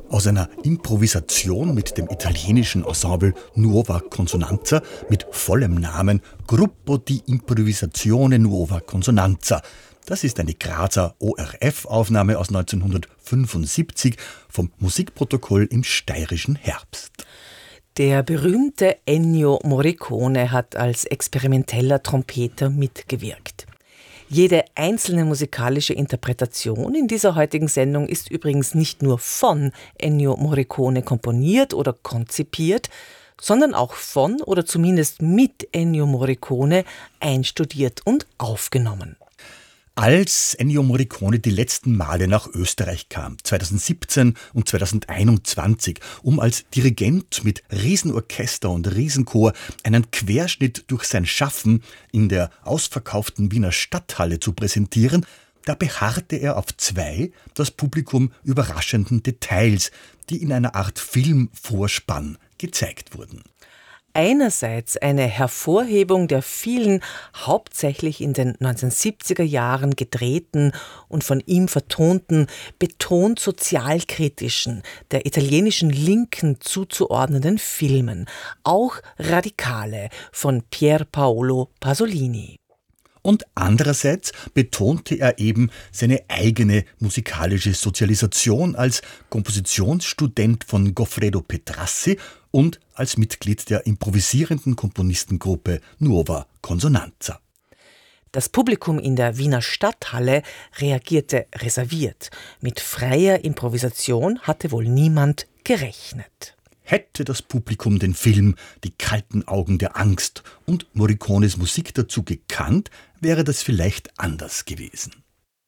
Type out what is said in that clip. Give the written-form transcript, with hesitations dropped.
Aus einer Improvisation mit dem italienischen Ensemble Nuova Consonanza mit vollem Namen Gruppo di Improvvisazione Nuova Consonanza. Das ist eine Grazer ORF-Aufnahme aus 1975 vom Musikprotokoll im steirischen Herbst. Der berühmte Ennio Morricone hat als experimenteller Trompeter mitgewirkt. Jede einzelne musikalische Interpretation in dieser heutigen Sendung ist übrigens nicht nur von Ennio Morricone komponiert oder konzipiert, sondern auch von oder zumindest mit Ennio Morricone einstudiert und aufgenommen. Als Ennio Morricone die letzten Male nach Österreich kam, 2017 und 2021, um als Dirigent mit Riesenorchester und Riesenchor einen Querschnitt durch sein Schaffen in der ausverkauften Wiener Stadthalle zu präsentieren, da beharrte er auf zwei das Publikum überraschenden Details, die in einer Art Filmvorspann gezeigt wurden. Einerseits eine Hervorhebung der vielen, hauptsächlich in den 1970er Jahren gedrehten und von ihm vertonten, betont sozialkritischen, der italienischen Linken zuzuordnenden Filmen, auch Radikale von Pier Paolo Pasolini. Und andererseits betonte er eben seine eigene musikalische Sozialisation als Kompositionsstudent von Goffredo Petrassi und als Mitglied der improvisierenden Komponistengruppe Nuova Consonanza. Das Publikum in der Wiener Stadthalle reagierte reserviert. Mit freier Improvisation hatte wohl niemand gerechnet. Hätte das Publikum den Film Die kalten Augen der Angst und Morricones Musik dazu gekannt, wäre das vielleicht anders gewesen.